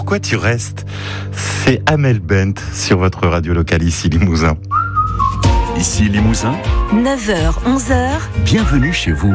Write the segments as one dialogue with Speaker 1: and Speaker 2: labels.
Speaker 1: pourquoi tu restes? C'est Amel Bent sur votre radio locale ici Limousin.
Speaker 2: Ici Limousin,
Speaker 3: 9h, 11h.
Speaker 2: bienvenue chez vous.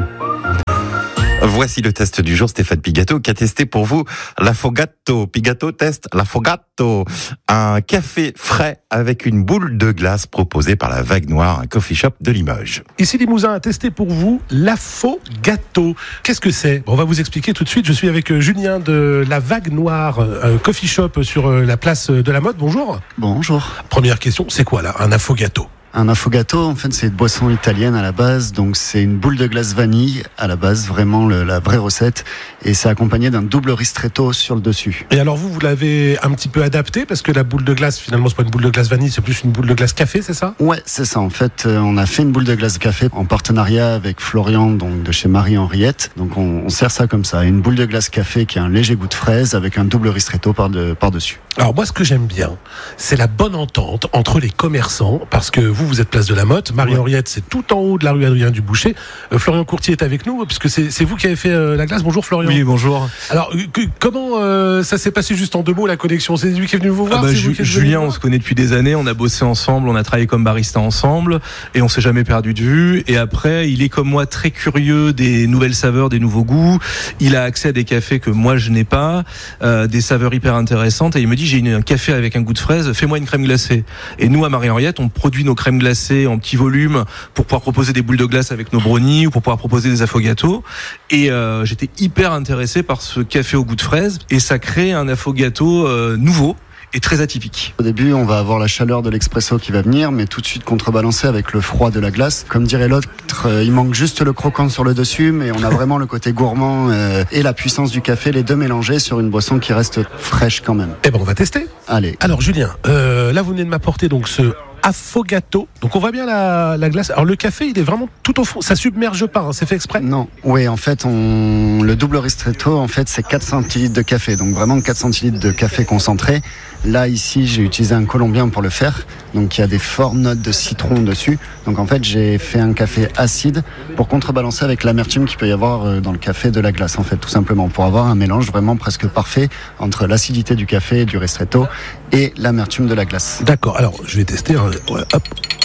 Speaker 1: Voici le test du jour, Stéphane Pigato qui a testé pour vous l'Affogato. Pigato teste l'Affogato, un café frais avec une boule de glace proposé par la Vague Noire, un coffee shop de Limoges.
Speaker 4: Ici Limousin a testé pour vous l'Affogato. Qu'est-ce que c'est? On va vous expliquer tout de suite. Je suis avec Julien de la Vague Noire, un coffee shop sur la place de la Mode. Bonjour.
Speaker 5: Bonjour.
Speaker 4: Première question, c'est quoi là, un Affogato?
Speaker 5: Un affogato, en fait, c'est une boisson italienne à la base, donc c'est une boule de glace vanille à la base, vraiment la vraie recette, et c'est accompagné d'un double ristretto sur le dessus.
Speaker 4: Et alors vous l'avez un petit peu adapté, parce que la boule de glace, finalement, c'est pas une boule de glace vanille, c'est plus une boule de glace café, c'est ça?
Speaker 5: Ouais, c'est ça. En fait, on a fait une boule de glace café en partenariat avec Florian, donc de chez Marie-Henriette. Donc on sert ça comme ça, une boule de glace café qui a un léger goût de fraise avec un double ristretto par-dessus.
Speaker 4: Alors moi, ce que j'aime bien, c'est la bonne entente entre les commerçants, parce que vous êtes place de la Motte, Marie-Henriette, c'est tout en haut de la rue Adrien Duboucher. Florian Courtier est avec nous, puisque c'est vous qui avez fait la glace. Bonjour Florian.
Speaker 6: Oui, bonjour.
Speaker 4: Alors, comment ça s'est passé juste en 2 mots, la connexion? C'est lui qui est venu vous voir?
Speaker 6: Julien, on se connaît depuis des années, on a bossé ensemble, on a travaillé comme barista ensemble, et on s'est jamais perdu de vue. Et après, il est comme moi très curieux des nouvelles saveurs, des nouveaux goûts. Il a accès à des cafés que moi je n'ai pas, des saveurs hyper intéressantes, et il me dit, j'ai un café avec un goût de fraise, fais-moi une crème glacée. Et nous, à Marie-Henriette, on produit nos crèmes glacées en petit volume pour pouvoir proposer des boules de glace avec nos brownies ou pour pouvoir proposer des affogatos. Et j'étais hyper intéressé par ce café au goût de fraise, et ça crée un affogato nouveau et très atypique.
Speaker 5: Au début, on va avoir la chaleur de l'expresso qui va venir, mais tout de suite contrebalancé avec le froid de la glace. Comme dirait l'autre, il manque juste le croquant sur le dessus, mais on a vraiment le côté gourmand et la puissance du café, les deux mélangés sur une boisson qui reste fraîche quand même.
Speaker 4: Eh ben, on va tester.
Speaker 5: Allez.
Speaker 4: Alors Julien, là vous venez de m'apporter donc ce affogato. Donc on voit bien la glace. Alors le café, il est vraiment tout au fond. Ça submerge pas, hein, c'est fait exprès?
Speaker 5: Non. Oui, en fait, le double ristretto, en fait, c'est 4 centilitres de café. Donc vraiment 4 centilitres de café concentré. Là, ici, j'ai utilisé un colombien pour le faire. Donc il y a des fortes notes de citron dessus. Donc en fait, j'ai fait un café acide pour contrebalancer avec l'amertume qu'il peut y avoir dans le café de la glace, en fait, tout simplement. Pour avoir un mélange vraiment presque parfait entre l'acidité du café et du ristretto et l'amertume de la glace.
Speaker 4: D'accord. Alors, je vais tester. Hein. Ouais, hop.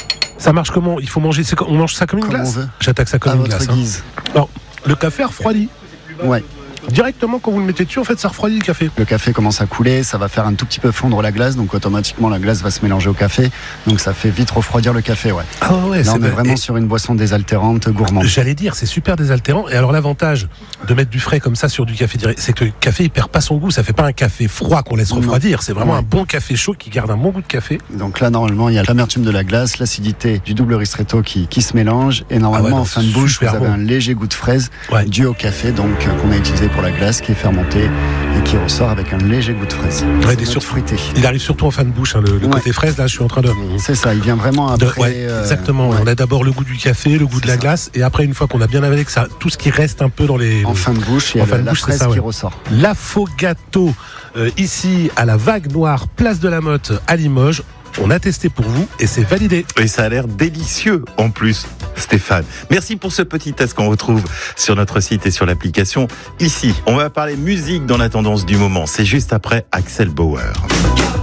Speaker 4: Ça marche comment? Il faut manger. On mange ça comme une glace?
Speaker 5: On veut.
Speaker 4: J'attaque ça comme une glace.
Speaker 5: À votre guise.
Speaker 4: Alors, le café refroidit.
Speaker 5: Ouais.
Speaker 4: Directement, quand vous le mettez dessus, en fait, ça refroidit le café.
Speaker 5: Le café commence à couler, ça va faire un tout petit peu fondre la glace, donc automatiquement la glace va se mélanger au café, donc ça fait vite refroidir le café, ouais.
Speaker 4: Ah ouais,
Speaker 5: là, on est vraiment sur une boisson désaltérante, gourmande.
Speaker 4: J'allais dire, c'est super désaltérant. Et alors l'avantage de mettre du frais comme ça sur du café direct, c'est que le café il perd pas son goût. Ça fait pas un café froid qu'on laisse refroidir. C'est vraiment un bon café chaud qui garde un bon goût de café.
Speaker 5: Donc là, normalement, il y a l'amertume de la glace, l'acidité du double ristretto qui se mélange, et normalement en fin de bouche, vous avez un léger goût de fraise dû au café, donc qu'on a utilisé pour la glace, qui est fermenté et qui ressort avec un léger goût de fraise.
Speaker 4: Ouais, des fruité. Il arrive surtout en fin de bouche, hein, le côté fraise. Là, je suis en train de.
Speaker 5: C'est ça, il vient vraiment après.
Speaker 4: Exactement. On a d'abord le goût du café, le goût de la glace, et après, une fois qu'on a bien avalé, que ça, tout ce qui reste un peu dans les.
Speaker 5: En fin de bouche, il y a la fraise qui ressort.
Speaker 4: L'affogato, ici à la Vague Noire, place de la Motte à Limoges. On a testé pour vous et c'est validé.
Speaker 1: Et ça a l'air délicieux en plus, Stéphane. Merci pour ce petit test qu'on retrouve sur notre site et sur l'application. Ici, on va parler musique dans la tendance du moment. C'est juste après Axel Bauer.